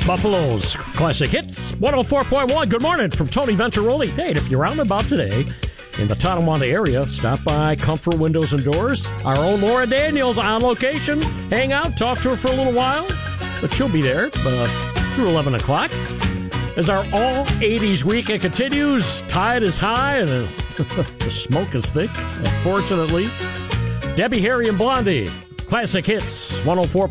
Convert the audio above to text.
Buffalo's Classic Hits, 104.1. Good morning from Tony Venturoli. Hey, and if you're out and about today in the Tonawanda area, stop by Comfort Windows and Doors. Our own Laura Daniels on location. Hang out, talk to her for a little while. But she'll be there through 11 o'clock. As our all-80s weekend continues, tide is high and the smoke is thick, unfortunately. Debbie, Harry, and Blondie, Classic Hits, 104.